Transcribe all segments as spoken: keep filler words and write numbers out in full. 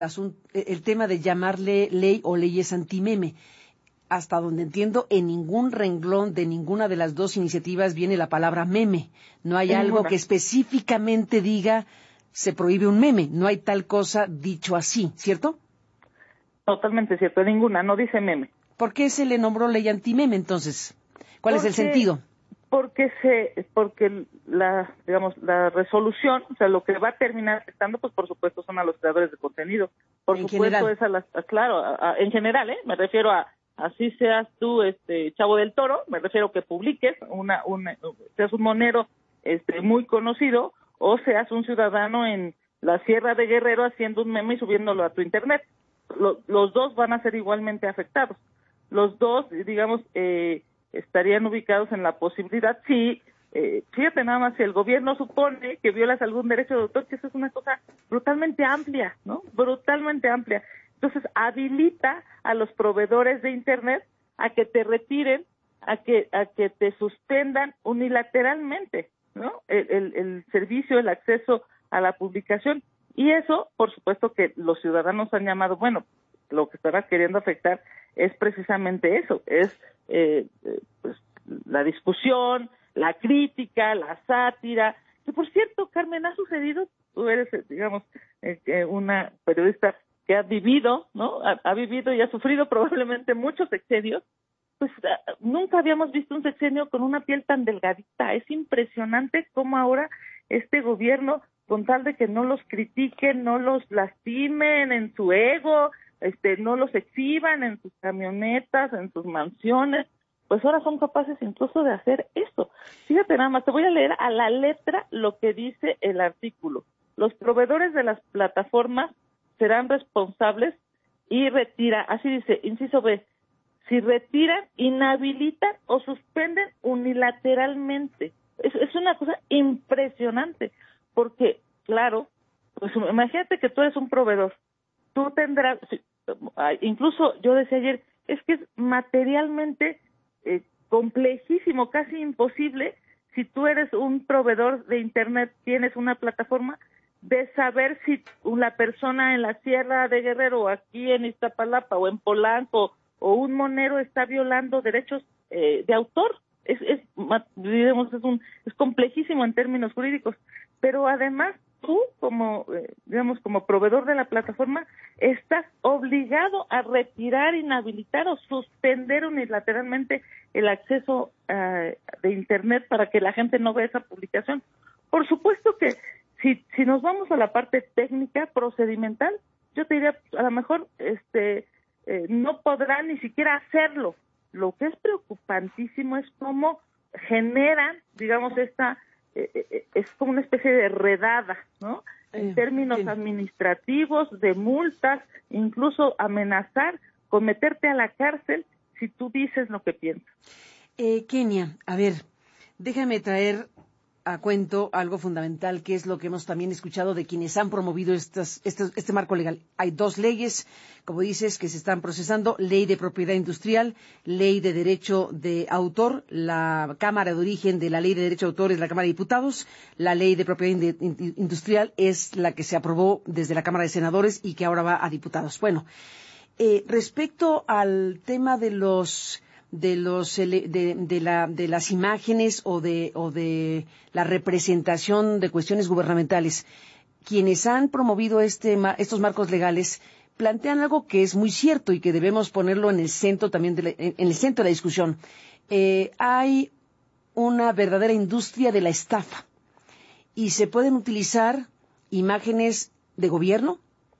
el tema de llamarle ley o leyes antimeme. Hasta donde entiendo, en ningún renglón de ninguna de las dos iniciativas viene la palabra meme. No hay algo Ninguna. que específicamente diga se prohíbe un meme. No hay tal cosa dicho así, ¿cierto? Totalmente cierto, ninguna, no dice meme. ¿Por qué se le nombró ley antimeme entonces? ¿Cuál Porque, es el sentido? Porque se, porque la, digamos, la resolución, o sea, lo que va a terminar afectando, pues por supuesto son a los creadores de contenido. Por En supuesto general. es a las, a, claro, a, a, en general, ¿eh? Me refiero a, así seas tú, este, Chavo del Toro, me refiero que publiques una, una, seas un monero, este, muy conocido, o seas un ciudadano en la Sierra de Guerrero haciendo un meme y subiéndolo a tu internet. Lo, los dos van a ser igualmente afectados. Los dos, digamos, eh, estarían ubicados en la posibilidad, sí, eh, fíjate nada más, si el gobierno supone que violas algún derecho de autor, que eso es una cosa brutalmente amplia, ¿no? Brutalmente amplia. Entonces, habilita a los proveedores de Internet a que te retiren, a que a que te suspendan unilateralmente, ¿no? El, el, el servicio, el acceso a la publicación. Y eso, por supuesto que los ciudadanos han llamado, bueno, lo que estará queriendo afectar es precisamente eso, es eh, eh, pues, la discusión, la crítica, la sátira, que por cierto, Carmen, ha sucedido, tú eres, digamos, eh, una periodista que ha vivido, ¿no? Ha, ha vivido y ha sufrido probablemente muchos sexenios, pues uh, nunca habíamos visto un sexenio con una piel tan delgadita. Es impresionante cómo ahora este gobierno, con tal de que no los critiquen, no los lastimen en su ego, este, no los exhiban en sus camionetas, en sus mansiones, pues ahora son capaces incluso de hacer eso. Fíjate nada más, te voy a leer a la letra lo que dice el artículo. Los proveedores de las plataformas serán responsables y retira, así dice, inciso B, si retiran, inhabilitan o suspenden unilateralmente. Es, es una cosa impresionante, porque, claro, pues imagínate que tú eres un proveedor, tú tendrás, incluso yo decía ayer, es que es materialmente eh, complejísimo, casi imposible, si tú eres un proveedor de Internet, tienes una plataforma, de saber si la persona en la Sierra de Guerrero, o aquí en Iztapalapa, o en Polanco, o un monero está violando derechos eh, de autor. Es, es, digamos, es, un, es complejísimo en términos jurídicos, pero además tú, como, eh, digamos, como proveedor de la plataforma, estás obligado a retirar, inhabilitar o suspender unilateralmente el acceso uh, de Internet para que la gente no vea esa publicación. Por supuesto que si, si nos vamos a la parte técnica, procedimental, yo te diría, a lo mejor, este, eh, no podrán ni siquiera hacerlo. Lo que es preocupantísimo es cómo generan, digamos, esta, eh, eh, es como una especie de redada, ¿no? En Eh, términos bien. administrativos, de multas, incluso amenazar con meterte a la cárcel si tú dices lo que piensas. Eh, Kenia, a ver, déjame traer a cuento algo fundamental, que es lo que hemos también escuchado de quienes han promovido estas, este, este marco legal. Hay dos leyes, como dices, que se están procesando: ley de propiedad industrial, ley de derecho de autor. La Cámara de origen de la ley de derecho de autor es la Cámara de Diputados. La ley de propiedad industrial es la que se aprobó desde la Cámara de Senadores y que ahora va a diputados. Bueno, eh, respecto al tema de los de los de, de, la, de las imágenes o de o de la representación de cuestiones gubernamentales, quienes han promovido este estos marcos legales plantean algo que es muy cierto y que debemos ponerlo en el centro también de la, en el centro de la discusión. Eh, hay una verdadera industria de la estafa y se pueden utilizar imágenes de gobierno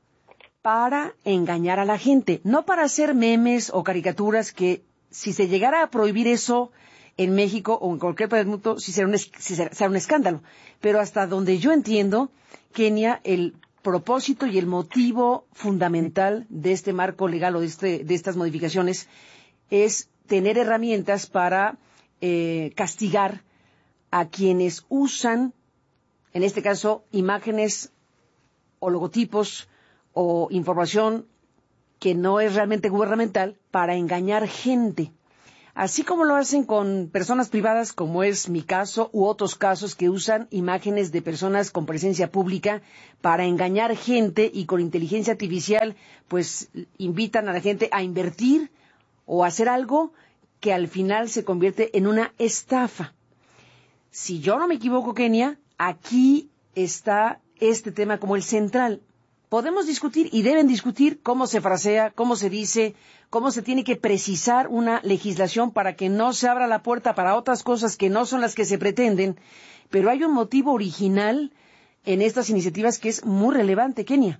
para engañar a la gente, no para hacer memes o caricaturas que, si se llegara a prohibir eso en México o en cualquier país del mundo, sí será un, sí será, será un escándalo. Pero hasta donde yo entiendo, Kenia, el propósito y el motivo fundamental de este marco legal o de, este, de estas modificaciones es tener herramientas para eh, castigar a quienes usan, en este caso, imágenes o logotipos o información que no es realmente gubernamental para engañar gente. así como lo hacen con personas privadas, como es mi caso, u otros casos que usan imágenes de personas con presencia pública para engañar gente y con inteligencia artificial, pues invitan a la gente a invertir o a hacer algo que al final se convierte en una estafa. Si yo no me equivoco, Kenia, aquí está este tema como el central. Podemos discutir y deben discutir cómo se frasea, cómo se dice, cómo se tiene que precisar una legislación para que no se abra la puerta para otras cosas que no son las que se pretenden, pero hay un motivo original en estas iniciativas que es muy relevante, Kenia.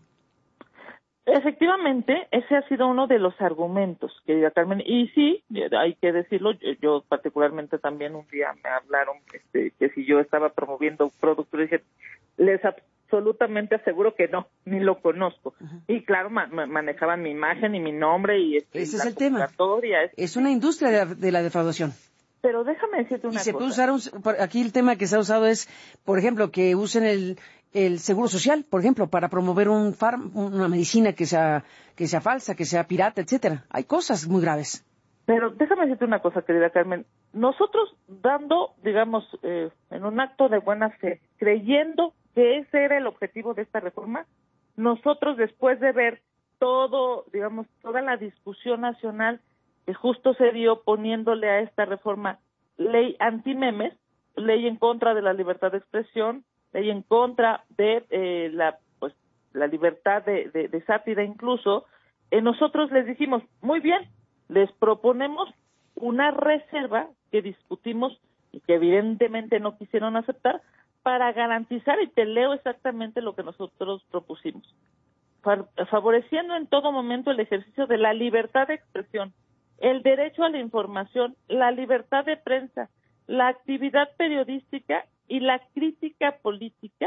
Efectivamente, ese ha sido uno de los argumentos, querida Carmen, y sí, hay que decirlo, yo, yo particularmente también un día me hablaron este, que si yo estaba promoviendo productos, y dije, les absolutamente aseguro que no, ni lo conozco. Uh-huh. Y claro, ma- manejaban mi imagen y mi nombre y este, ese es el tema. Es, es una industria de, de la defraudación. Pero déjame decirte una y se cosa. Puede usar un, aquí el tema que se ha usado es, por ejemplo, que usen el, el seguro social, por ejemplo, para promover un farm, una medicina que sea que sea falsa, que sea pirata, etcétera. Hay cosas muy graves. Pero déjame decirte una cosa, querida Carmen. Nosotros dando, digamos, eh, en un acto de buena fe, creyendo que ese era el objetivo de esta reforma, nosotros después de ver todo, digamos, toda la discusión nacional que justo se dio poniéndole a esta reforma ley anti-memes, ley en contra de la libertad de expresión, ley en contra de eh, la pues la libertad de, de, de sátira incluso, eh, nosotros les dijimos, muy bien, les proponemos una reserva que discutimos y que evidentemente no quisieron aceptar para garantizar, y te leo exactamente lo que nosotros propusimos, favoreciendo en todo momento el ejercicio de la libertad de expresión, el derecho a la información, la libertad de prensa, la actividad periodística y la crítica política.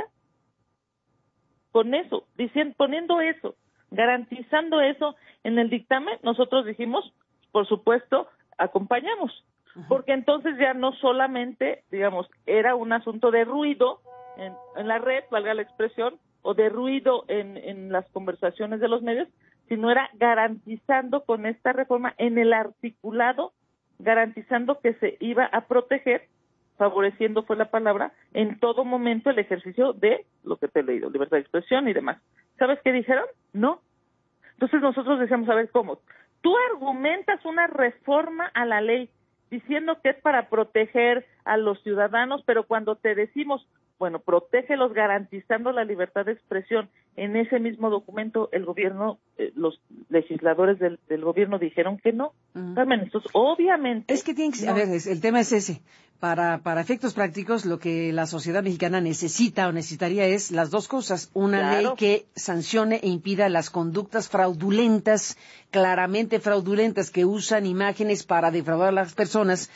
Con eso, diciendo, poniendo eso, garantizando eso en el dictamen, nosotros dijimos, por supuesto, acompañamos, uh-huh. porque entonces ya no solamente, digamos, era un asunto de ruido en, en la red, valga la expresión, o de ruido en, en las conversaciones de los medios, sino era garantizando con esta reforma en el articulado, garantizando que se iba a proteger, favoreciendo fue la palabra, en todo momento el ejercicio de lo que te he leído, libertad de expresión y demás. ¿Sabes qué dijeron? No. Entonces nosotros decíamos, a ver, ¿cómo? Tú argumentas una reforma a la ley diciendo que es para proteger a los ciudadanos, pero cuando te decimos, bueno, protégelos garantizando la libertad de expresión, en ese mismo documento el gobierno, eh, los legisladores del, del gobierno dijeron que no. Uh-huh. Carmen, entonces obviamente... Es que tiene que, no. a ver, es, el tema es ese. Para, para efectos prácticos, lo que la sociedad mexicana necesita o necesitaría es las dos cosas. Una claro. ley que sancione e impida las conductas fraudulentas, claramente fraudulentas, que usan imágenes para defraudar a las personas,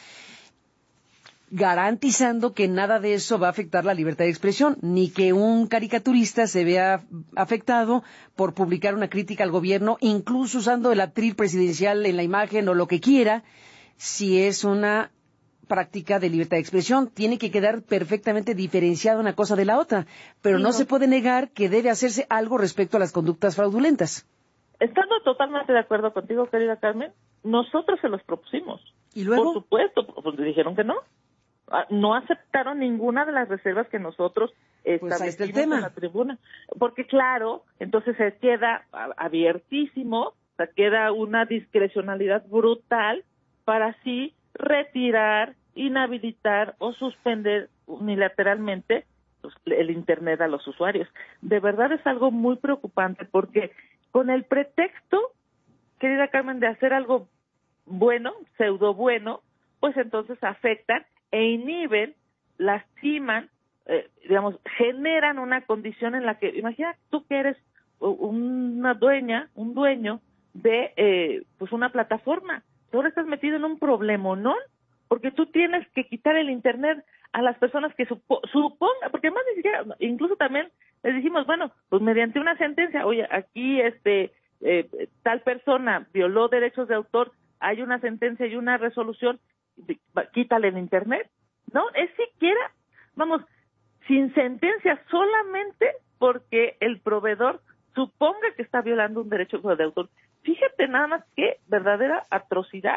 garantizando que nada de eso va a afectar la libertad de expresión, ni que un caricaturista se vea afectado por publicar una crítica al gobierno, incluso usando el atril presidencial en la imagen o lo que quiera, si es una práctica de libertad de expresión. Tiene que quedar perfectamente diferenciada una cosa de la otra, pero sí, no, no se puede negar que debe hacerse algo respecto a las conductas fraudulentas. Estando totalmente de acuerdo contigo, querida Carmen, nosotros se los propusimos. ¿Y luego? Por supuesto, pues dijeron que no. No aceptaron ninguna de las reservas que nosotros establecimos pues en la tribuna. Porque claro, entonces se queda abiertísimo, o sea, queda una discrecionalidad brutal para así retirar, inhabilitar o suspender unilateralmente pues, el Internet a los usuarios. De verdad es algo muy preocupante porque con el pretexto, querida Carmen, de hacer algo bueno, pseudo bueno, pues entonces afectan e inhiben, lastiman, eh, digamos, generan una condición en la que, imagina tú que eres una dueña, un dueño de eh, pues una plataforma, ahora estás metido en un problema, ¿no? Porque tú tienes que quitar el Internet a las personas que supo, suponga, porque además ni siquiera, incluso también les dijimos, bueno, pues mediante una sentencia, oye, aquí este eh, tal persona violó derechos de autor, hay una sentencia y una resolución, quítale el Internet, ¿no? Es siquiera, vamos, sin sentencia, solamente porque el proveedor suponga que está violando un derecho de autor. Fíjate nada más qué verdadera atrocidad.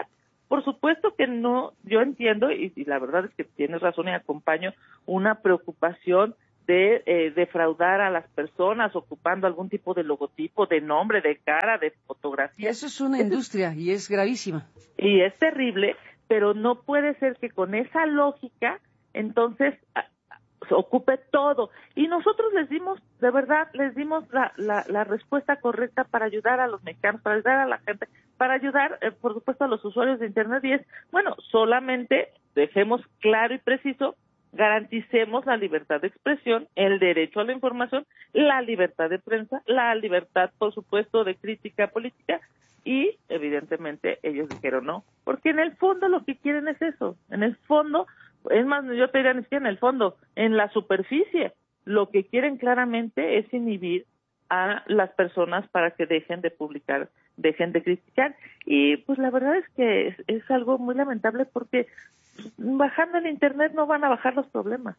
Por supuesto que no, yo entiendo, y, y la verdad es que tienes razón y acompaño una preocupación de eh, defraudar a las personas ocupando algún tipo de logotipo, de nombre, de cara, de fotografía. Eso es una industria y es gravísima. Y es terrible, pero no puede ser que con esa lógica, entonces, a, se ocupe todo. Y nosotros les dimos, de verdad, les dimos la, la, la respuesta correcta para ayudar a los mexicanos, para ayudar a la gente, para ayudar, eh, por supuesto, a los usuarios de Internet. Y es, bueno, solamente dejemos claro y preciso, garanticemos la libertad de expresión, el derecho a la información, la libertad de prensa, la libertad, por supuesto, de crítica política, y evidentemente ellos dijeron no, porque en el fondo lo que quieren es eso, en el fondo, es más, yo te diría ni siquiera en el fondo, en la superficie, lo que quieren claramente es inhibir a las personas para que dejen de publicar, dejen de criticar, y pues la verdad es que es, es algo muy lamentable porque bajando el Internet no van a bajar los problemas.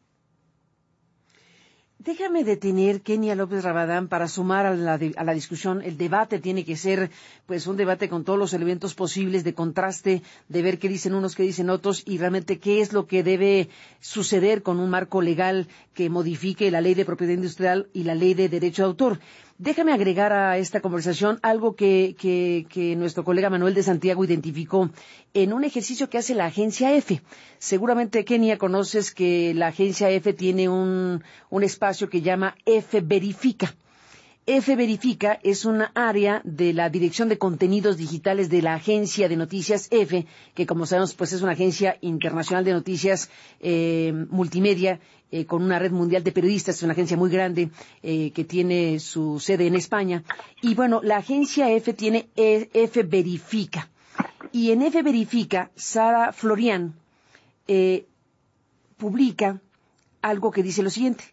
Déjame detener, Kenia López Rabadán, para sumar a la, de, a la discusión. El debate tiene que ser, pues, un debate con todos los elementos posibles de contraste, de ver qué dicen unos, qué dicen otros, y realmente qué es lo que debe suceder con un marco legal que modifique la ley de propiedad industrial y la ley de derecho de autor. Déjame agregar a esta conversación algo que, que, que nuestro colega Manuel de Santiago identificó en un ejercicio que hace la agencia F. Seguramente, Kenia, conoces que la agencia F tiene un, un espacio que llama F Verifica. F Verifica es una área de la Dirección de Contenidos Digitales de la Agencia de Noticias F, que como sabemos pues es una agencia internacional de noticias eh, multimedia eh, con una red mundial de periodistas, es una agencia muy grande eh, que tiene su sede en España. Y bueno, la agencia F tiene F Verifica. Y en F Verifica, Sara Florian eh, publica algo que dice lo siguiente: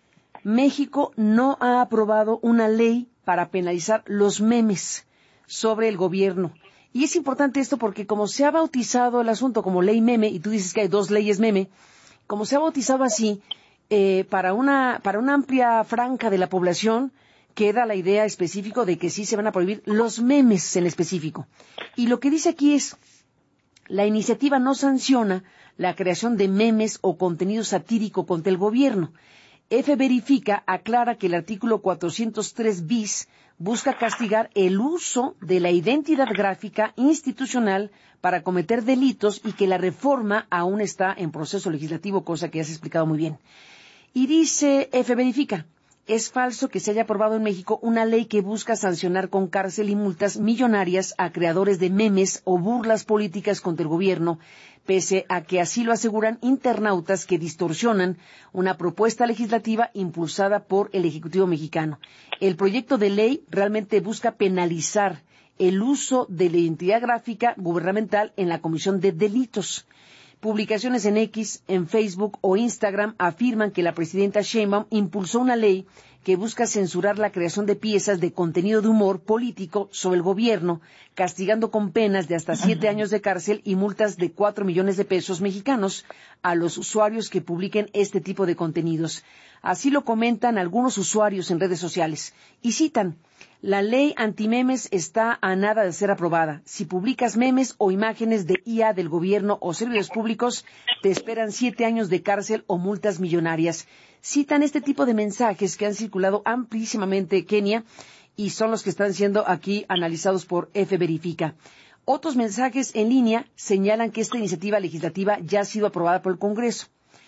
México no ha aprobado una ley para penalizar los memes sobre el gobierno. Y es importante esto porque como se ha bautizado el asunto como ley meme, y tú dices que hay dos leyes meme, como se ha bautizado así, eh, para una, para una amplia franja de la población, queda la idea específica de que sí se van a prohibir los memes en específico. Y lo que dice aquí es, la iniciativa no sanciona la creación de memes o contenido satírico contra el gobierno. F Verifica aclara que el artículo cuatrocientos tres bis busca castigar el uso de la identidad gráfica institucional para cometer delitos y que la reforma aún está en proceso legislativo, cosa que has explicado muy bien. Y dice F Verifica, es falso que se haya aprobado en México una ley que busca sancionar con cárcel y multas millonarias a creadores de memes o burlas políticas contra el gobierno, pese a que así lo aseguran internautas que distorsionan una propuesta legislativa impulsada por el Ejecutivo mexicano. El proyecto de ley realmente busca penalizar el uso de la identidad gráfica gubernamental en la comisión de delitos. Publicaciones en X, en Facebook o Instagram afirman que la presidenta Sheinbaum impulsó una ley que busca censurar la creación de piezas de contenido de humor político sobre el gobierno, castigando con penas de hasta siete años de cárcel y multas de cuatro millones de pesos mexicanos a los usuarios que publiquen este tipo de contenidos. Así lo comentan algunos usuarios en redes sociales. Y citan, la ley antimemes está a nada de ser aprobada. Si publicas memes o imágenes de I A del gobierno o servidores públicos, te esperan siete años de cárcel o multas millonarias. Citan este tipo de mensajes que han circulado amplísimamente, Kenia, y son los que están siendo aquí analizados por F Verifica. Otros mensajes en línea señalan que esta iniciativa legislativa ya ha sido aprobada por el Congreso.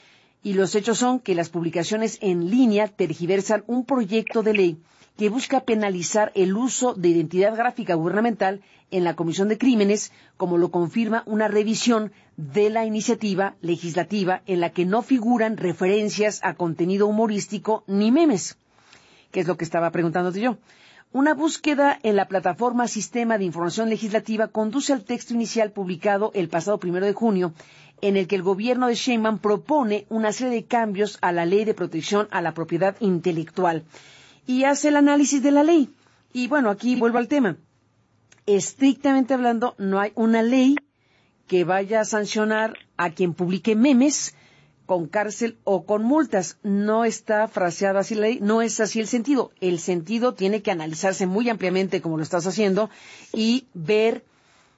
Y los hechos son que las publicaciones en línea tergiversan un proyecto de ley que busca penalizar el uso de identidad gráfica gubernamental en la comisión de crímenes, como lo confirma una revisión de la iniciativa legislativa en la que no figuran referencias a contenido humorístico ni memes, que es lo que estaba preguntándote yo. Una búsqueda en la plataforma Sistema de Información Legislativa conduce al texto inicial publicado el pasado primero de junio, en el que el gobierno de Sheinbaum propone una serie de cambios a la Ley de Protección a la Propiedad Intelectual y hace el análisis de la ley. Y bueno, aquí vuelvo al tema. Estrictamente hablando, no hay una ley que vaya a sancionar a quien publique memes con cárcel o con multas. No está fraseada así la ley, no es así el sentido. El sentido tiene que analizarse muy ampliamente, como lo estás haciendo, y ver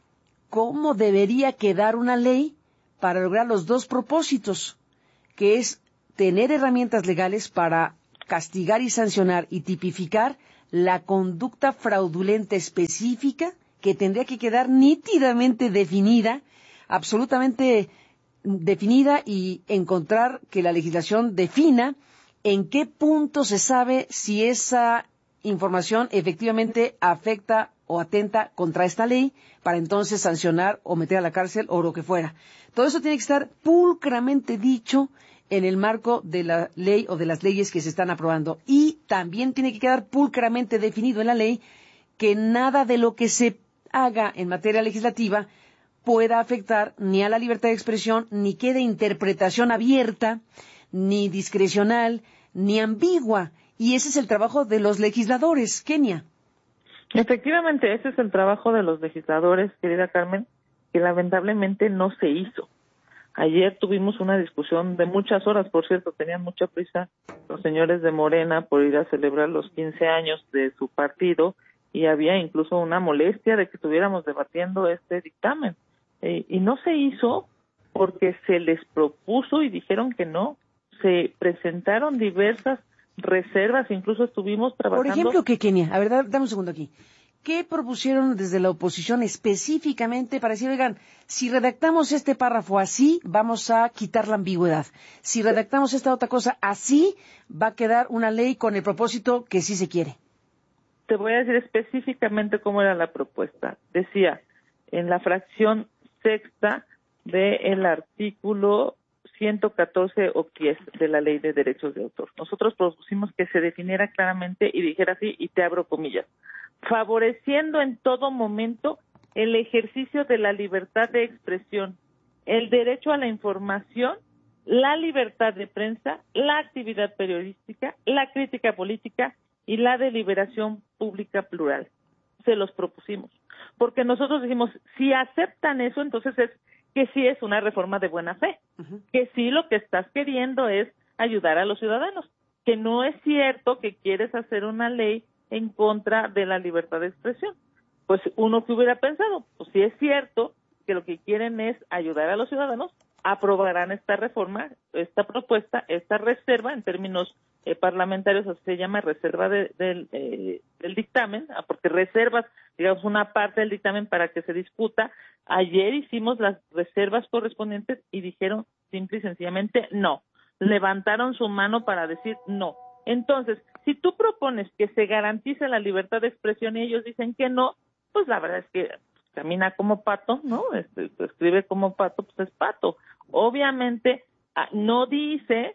cómo debería quedar una ley para lograr los dos propósitos, que es tener herramientas legales para castigar y sancionar y tipificar la conducta fraudulenta específica que tendría que quedar nítidamente definida, absolutamente definida, y encontrar que la legislación defina en qué punto se sabe si esa información efectivamente afecta o atenta contra esta ley, para entonces sancionar o meter a la cárcel o lo que fuera. Todo eso tiene que estar pulcramente dicho en el marco de la ley o de las leyes que se están aprobando. Y también tiene que quedar pulcramente definido en la ley que nada de lo que se haga en materia legislativa pueda afectar ni a la libertad de expresión, ni quede interpretación abierta, ni discrecional, ni ambigua. Y ese es el trabajo de los legisladores, Kenia. Efectivamente, ese es el trabajo de los legisladores, querida Carmen, que lamentablemente no se hizo. Ayer tuvimos una discusión de muchas horas, por cierto, tenían mucha prisa los señores de Morena por ir a celebrar los quince años de su partido, y había incluso una molestia de que estuviéramos debatiendo este dictamen. Eh, y no se hizo porque se les propuso y dijeron que no. Se presentaron diversas reservas, incluso estuvimos trabajando... Por ejemplo, ¿qué, Kenia? A ver, dame un segundo aquí. ¿Qué propusieron desde la oposición específicamente para decir, oigan, si redactamos este párrafo así, vamos a quitar la ambigüedad? Si redactamos esta otra cosa así, va a quedar una ley con el propósito que sí se quiere. Te voy a decir específicamente cómo era la propuesta. Decía, en la fracción sexta del artículo ciento catorce octies de la Ley de Derechos de Autor, nosotros propusimos que se definiera claramente y dijera así, y te abro comillas, favoreciendo en todo momento el ejercicio de la libertad de expresión, el derecho a la información, la libertad de prensa, la actividad periodística, la crítica política y la deliberación pública plural. Se los propusimos, porque nosotros dijimos, si aceptan eso, entonces es que sí es una reforma de buena fe, uh-huh. que sí lo que estás queriendo es ayudar a los ciudadanos, que no es cierto que quieres hacer una ley en contra de la libertad de expresión. Pues uno que hubiera pensado, pues si es cierto que lo que quieren es ayudar a los ciudadanos, aprobarán esta reforma, esta propuesta, esta reserva, en términos eh, parlamentarios, así se llama, reserva de, de, eh, del dictamen, porque reservas, digamos, una parte del dictamen para que se discuta. Ayer hicimos las reservas correspondientes y dijeron simple y sencillamente no. Levantaron su mano para decir no. Entonces, si tú propones que se garantice la libertad de expresión y ellos dicen que no, pues la verdad es que camina como pato, ¿no? Este, escribe como pato, pues es pato. Obviamente no dice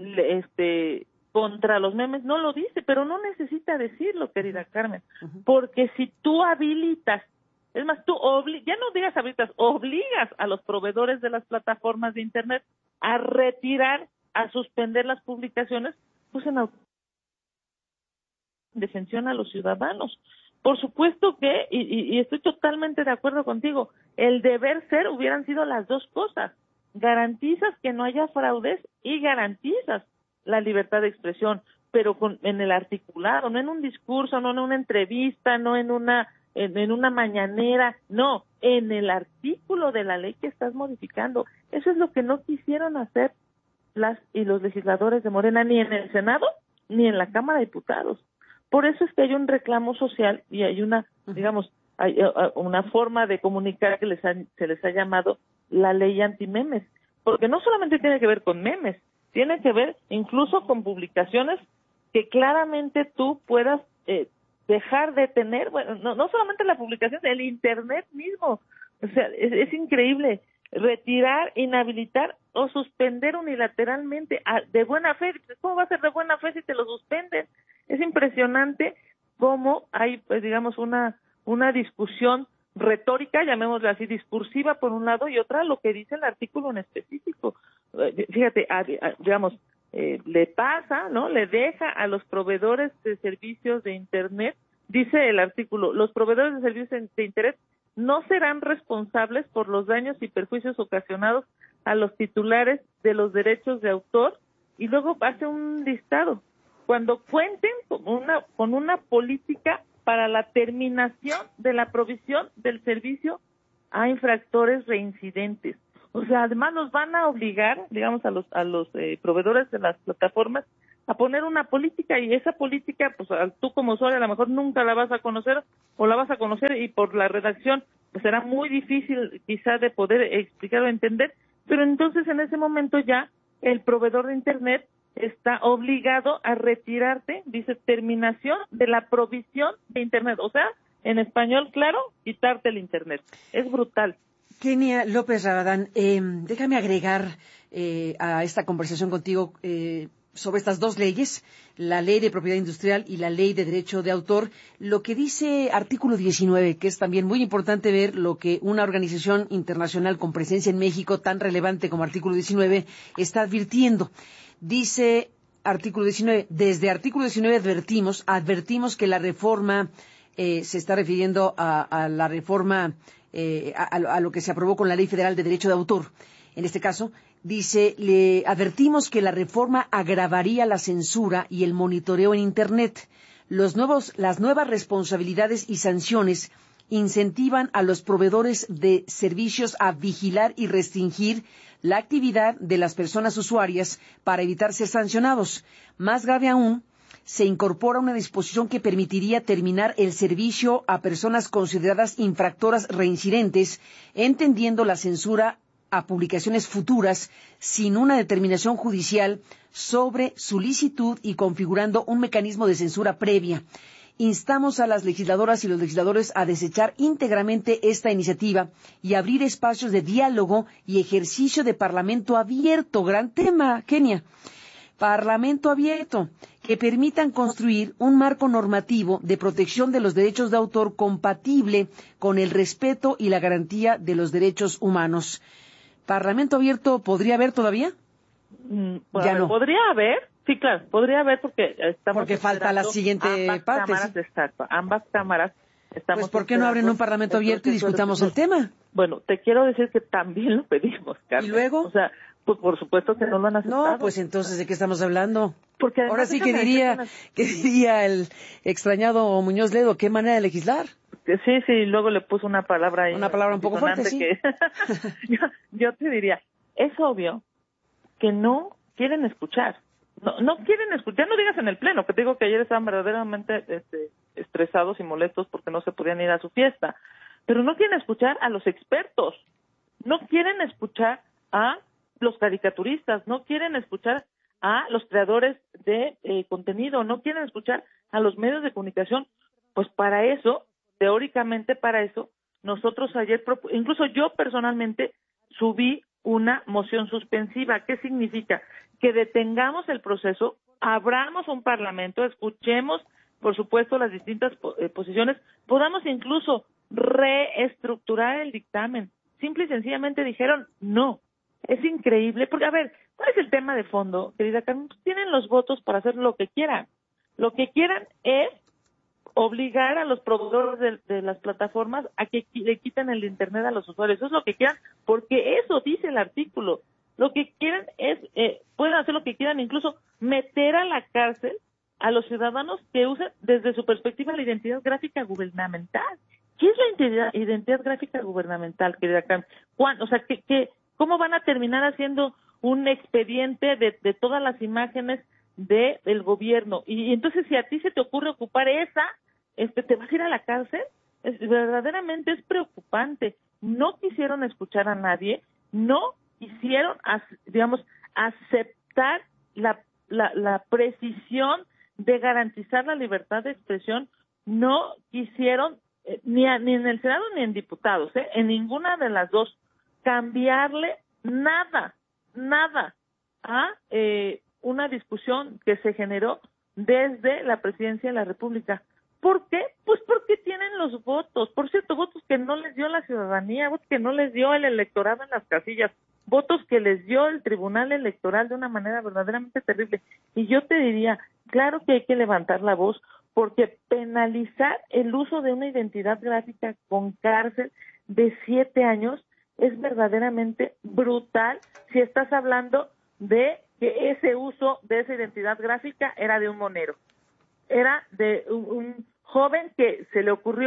este contra los memes, no lo dice, pero no necesita decirlo, querida Carmen, porque si tú habilitas, es más, tú obli- ya no digas habilitas, obligas a los proveedores de las plataformas de Internet a retirar, a suspender las publicaciones, pues en defensión a los ciudadanos. Por supuesto que, y, y, y estoy totalmente de acuerdo contigo, el deber ser hubieran sido las dos cosas. Garantizas que no haya fraudes y garantizas la libertad de expresión, pero con, en el articulado, no en un discurso, no en una entrevista, no en una en, en una mañanera, no, en el artículo de la ley que estás modificando. Eso es lo que no quisieron hacer las y los legisladores de Morena, ni en el Senado, ni en la Cámara de Diputados. Por eso es que hay un reclamo social y hay una, digamos, hay una forma de comunicar que les ha, se les ha llamado la ley anti-memes, porque no solamente tiene que ver con memes, tiene que ver incluso con publicaciones que claramente tú puedas eh, dejar de tener, bueno, no, no solamente la publicación, el Internet mismo, o sea, es, es increíble, retirar, inhabilitar o suspender unilateralmente a, de buena fe. ¿Cómo va a ser de buena fe si te lo suspenden? Es impresionante cómo hay, pues digamos, una una discusión retórica, llamémosla así, discursiva por un lado, y otra lo que dice el artículo en específico. Fíjate, a, a, digamos, eh, le pasa, ¿no? Le deja a los proveedores de servicios de Internet, dice el artículo, los proveedores de servicios de Internet no serán responsables por los daños y perjuicios ocasionados a los titulares de los derechos de autor, y luego hace un listado. Cuando cuenten con una, con una política para la terminación de la provisión del servicio a infractores reincidentes. O sea, además nos van a obligar, digamos, a los a los eh, proveedores de las plataformas a poner una política, y esa política, pues tú como usuario a lo mejor nunca la vas a conocer, o la vas a conocer y por la redacción pues será muy difícil quizá de poder explicar o entender, pero entonces en ese momento ya el proveedor de Internet está obligado a retirarte, dice, terminación de la provisión de Internet, o sea, en español claro, quitarte el Internet. Es brutal. Kenia López Rabadán, eh, déjame agregar eh, a esta conversación contigo eh, sobre estas dos leyes, la ley de propiedad industrial y la ley de derecho de autor, lo que dice artículo diecinueve, que es también muy importante ver lo que una organización internacional con presencia en México, tan relevante como artículo diecinueve, está advirtiendo. Dice artículo diecinueve, desde artículo diecinueve advertimos, advertimos que la reforma, eh, se está refiriendo a, a la reforma, eh, a, a lo que se aprobó con la Ley Federal de Derecho de Autor, en este caso, dice, le advertimos que la reforma agravaría la censura y el monitoreo en Internet. Los nuevos, las nuevas responsabilidades y sanciones incentivan a los proveedores de servicios a vigilar y restringir la actividad de las personas usuarias para evitar ser sancionados. Más grave aún, se incorpora una disposición que permitiría terminar el servicio a personas consideradas infractoras reincidentes, entendiendo la censura a publicaciones futuras sin una determinación judicial sobre su licitud y configurando un mecanismo de censura previa. Instamos a las legisladoras y los legisladores a desechar íntegramente esta iniciativa y abrir espacios de diálogo y ejercicio de parlamento abierto. Gran tema, Kenia. Parlamento abierto, que permitan construir un marco normativo de protección de los derechos de autor compatible con el respeto y la garantía de los derechos humanos. ¿Parlamento abierto podría haber todavía? Mm, bueno, ya no. Podría haber, sí, claro, podría haber porque estamos Porque falta la siguiente ambas parte. Cámaras, ¿sí? Exacto, ambas cámaras estamos. Pues ¿por qué no abren un Parlamento abierto y discutamos el tema? Bueno, te quiero decir que también lo pedimos, Carmen. ¿Y luego? O sea, pues por supuesto que no lo han aceptado. No, pues entonces, ¿de qué estamos hablando? Porque ahora sí que diría, una... que diría el extrañado Muñoz Ledo, ¿qué manera de legislar? Sí, sí, luego le puso una palabra ahí. Una palabra un poco fuerte, sí. Que yo, yo te diría, es obvio que no quieren escuchar. No, no quieren escuchar, no digas en el pleno, que te digo que ayer estaban verdaderamente este, estresados y molestos porque no se podían ir a su fiesta. Pero no quieren escuchar a los expertos, no quieren escuchar a los caricaturistas, no quieren escuchar a los creadores de eh, contenido, no quieren escuchar a los medios de comunicación. Pues para eso, teóricamente para eso, nosotros ayer, incluso yo personalmente, subí una moción suspensiva. ¿Qué significa? Que detengamos el proceso, abramos un parlamento, escuchemos, por supuesto, las distintas eh, posiciones, podamos incluso reestructurar el dictamen. Simple y sencillamente dijeron no. Es increíble, porque, a ver, ¿cuál es el tema de fondo, querida Carmen? Pues tienen los votos para hacer lo que quieran. Lo que quieran es obligar a los proveedores de, de las plataformas a que le quiten el Internet a los usuarios. Eso es lo que quieran, porque eso dice el artículo. Lo que quieran es, eh, pueden hacer lo que quieran, incluso meter a la cárcel a los ciudadanos que usen desde su perspectiva la identidad gráfica gubernamental. ¿Qué es la identidad, identidad gráfica gubernamental, querida Carmen? O sea, ¿qué, qué, ¿cómo van a terminar haciendo un expediente de, de todas las imágenes de el gobierno? Y, y entonces, si a ti se te ocurre ocupar esa, este, ¿te vas a ir a la cárcel? Es, verdaderamente es preocupante. No quisieron escuchar a nadie, no quisieron, digamos, aceptar la, la, la precisión de garantizar la libertad de expresión, no quisieron, eh, ni, a, ni en el Senado ni en diputados, eh, en ninguna de las dos, cambiarle nada, nada a eh, una discusión que se generó desde la Presidencia de la República. ¿Por qué? Pues porque tienen los votos, por cierto, votos que no les dio la ciudadanía, votos que no les dio el electorado en las casillas, votos que les dio el Tribunal Electoral de una manera verdaderamente terrible. Y yo te diría, claro que hay que levantar la voz, porque penalizar el uso de una identidad gráfica con cárcel de siete años es verdaderamente brutal si estás hablando de que ese uso de esa identidad gráfica era de un monero. Era de un, un joven que se le ocurrió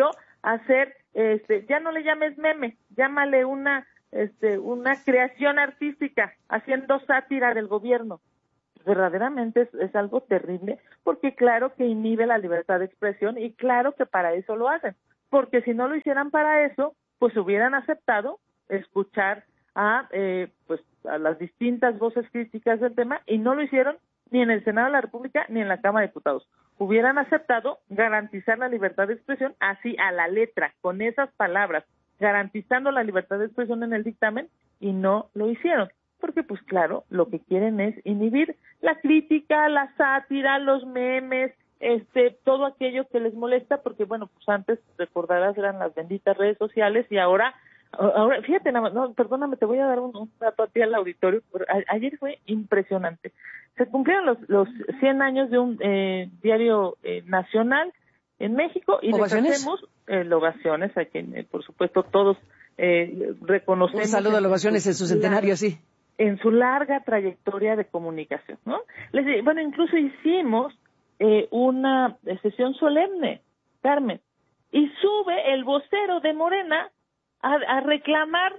hacer, este, ya no le llames meme, llámale una, este, una creación artística, haciendo sátira del gobierno. Verdaderamente es, es algo terrible, porque claro que inhibe la libertad de expresión y claro que para eso lo hacen, porque si no lo hicieran para eso, pues hubieran aceptado escuchar a, eh, pues, a las distintas voces críticas del tema y no lo hicieron ni en el Senado de la República ni en la Cámara de Diputados. Hubieran aceptado garantizar la libertad de expresión así a la letra, con esas palabras, garantizando la libertad de expresión en el dictamen y no lo hicieron. Porque, pues claro, lo que quieren es inhibir la crítica, la sátira, los memes, este, todo aquello que les molesta, porque, bueno, pues antes, recordarás, eran las benditas redes sociales y ahora, ahora fíjate, no, perdóname, te voy a dar un, un dato a ti al auditorio. A, ayer fue impresionante. Se cumplieron los, los cien años de un eh, diario eh, nacional en México y les hacemos eh, ovaciones a quien, eh, por supuesto, todos eh, reconocemos. Un saludo a las ovaciones en su centenario, sí. En su larga trayectoria de comunicación, ¿no? Les, bueno, incluso hicimos eh, una sesión solemne, Carmen, y sube el vocero de Morena a, a reclamar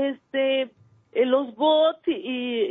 este eh, los bots y,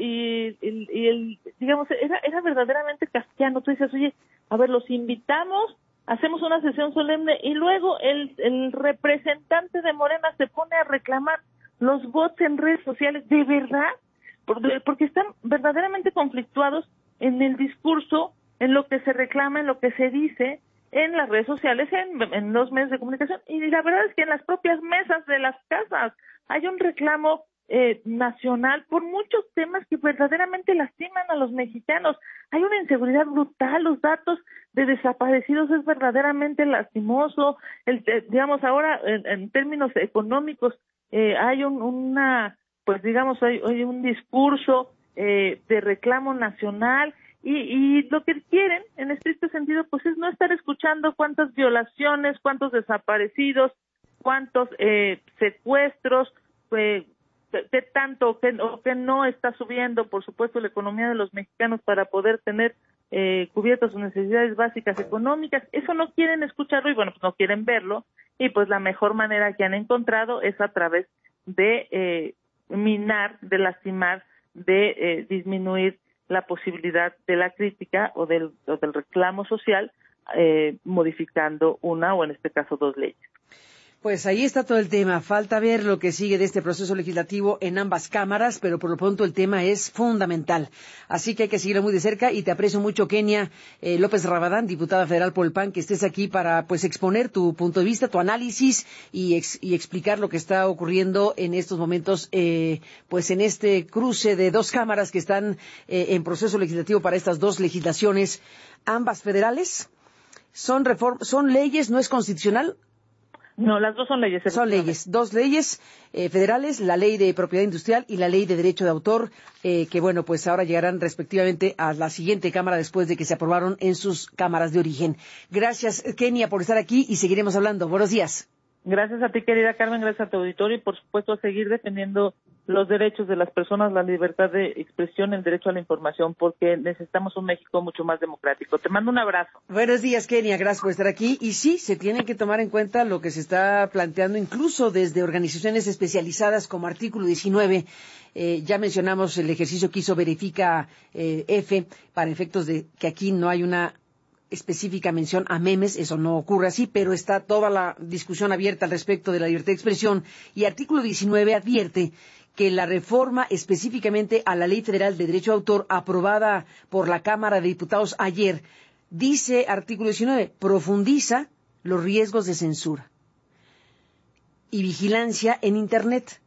y, y, y el, digamos, era, era verdaderamente kafkiano. Tú dices, oye, a ver, los invitamos, hacemos una sesión solemne y luego el, el representante de Morena se pone a reclamar los bots en redes sociales. ¿De verdad? Porque están verdaderamente conflictuados en el discurso, en lo que se reclama, en lo que se dice en las redes sociales, en, en los medios de comunicación, y la verdad es que en las propias mesas de las casas hay un reclamo eh, nacional por muchos temas que verdaderamente lastiman a los mexicanos. Hay una inseguridad brutal, los datos de desaparecidos es verdaderamente lastimoso, el, eh, digamos ahora en, en términos económicos eh, hay un, una... pues digamos, hay, hay un discurso eh, de reclamo nacional y, y lo que quieren, en estricto sentido, pues es no estar escuchando cuántas violaciones, cuántos desaparecidos, cuántos eh, secuestros, pues, de tanto que, o que no está subiendo, por supuesto, la economía de los mexicanos para poder tener eh, cubiertas sus necesidades básicas económicas. Eso no quieren escucharlo y, bueno, pues no quieren verlo y, pues, la mejor manera que han encontrado es a través de... Eh, minar, de lastimar, de eh, disminuir la posibilidad de la crítica o del, o del reclamo social, eh, modificando una o en este caso dos leyes. Pues ahí está todo el tema. Falta ver lo que sigue de este proceso legislativo en ambas cámaras, pero por lo pronto el tema es fundamental. Así que hay que seguirlo muy de cerca y te aprecio mucho, Kenia eh, López Rabadán, diputada federal por el P A N, que estés aquí para pues exponer tu punto de vista, tu análisis y, ex, y explicar lo que está ocurriendo en estos momentos, eh, pues en este cruce de dos cámaras que están eh, en proceso legislativo para estas dos legislaciones, ambas federales. Son reform, son leyes, no es constitucional. No, las dos son leyes. Son leyes, dos leyes eh, federales, la ley de propiedad industrial y la ley de derecho de autor, eh, que bueno, pues ahora llegarán respectivamente a la siguiente Cámara después de que se aprobaron en sus cámaras de origen. Gracias, Kenia, por estar aquí y seguiremos hablando. Buenos días. Gracias a ti, querida Carmen, gracias a tu auditorio y, por supuesto, a seguir defendiendo los derechos de las personas, la libertad de expresión, el derecho a la información, porque necesitamos un México mucho más democrático. Te mando un abrazo. Buenos días, Kenia, gracias por estar aquí. Y sí, se tiene que tomar en cuenta lo que se está planteando, incluso desde organizaciones especializadas como Artículo diecinueve. Eh, ya mencionamos el ejercicio que hizo Verifica eh, F, para efectos de que aquí no hay una específica mención a memes, eso no ocurre así, pero está toda la discusión abierta al respecto de la libertad de expresión y Artículo diecinueve advierte que la reforma específicamente a la Ley Federal de Derecho de Autor aprobada por la Cámara de Diputados ayer, dice Artículo diecinueve, profundiza los riesgos de censura y vigilancia en Internet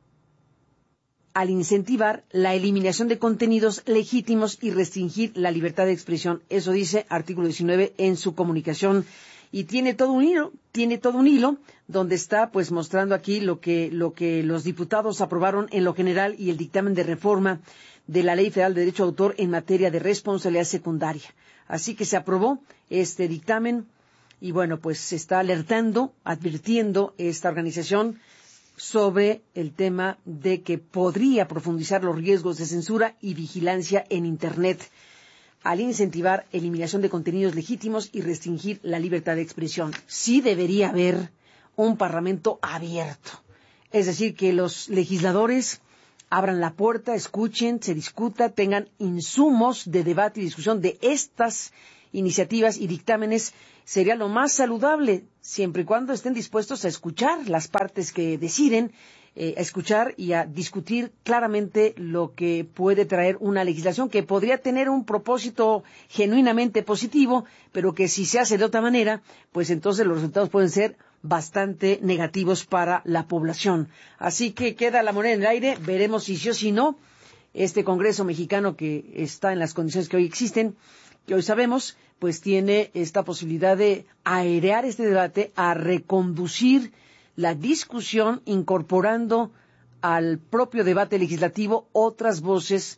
al incentivar la eliminación de contenidos legítimos y restringir la libertad de expresión. Eso dice Artículo diecinueve en su comunicación y tiene todo un hilo, tiene todo un hilo donde está pues mostrando aquí lo que lo que los diputados aprobaron en lo general y el dictamen de reforma de la Ley Federal de Derecho de Autor en materia de responsabilidad secundaria. Así que se aprobó este dictamen y bueno, pues se está alertando, advirtiendo esta organización sobre el tema de que podría profundizar los riesgos de censura y vigilancia en Internet al incentivar eliminación de contenidos legítimos y restringir la libertad de expresión. Sí debería haber un parlamento abierto. Es decir, que los legisladores abran la puerta, escuchen, se discuta, tengan insumos de debate y discusión de estas iniciativas y dictámenes. Sería lo más saludable, siempre y cuando estén dispuestos a escuchar las partes que deciden, eh, a escuchar y a discutir claramente lo que puede traer una legislación que podría tener un propósito genuinamente positivo, pero que si se hace de otra manera, pues entonces los resultados pueden ser bastante negativos para la población. Así que queda la moneda en el aire, veremos si sí o si no. Este Congreso mexicano que está en las condiciones que hoy existen, que hoy sabemos, pues tiene esta posibilidad de aerear este debate, a reconducir la discusión incorporando al propio debate legislativo otras voces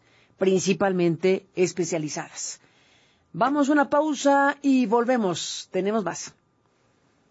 principalmente especializadas. Vamos a una pausa y volvemos. Tenemos más.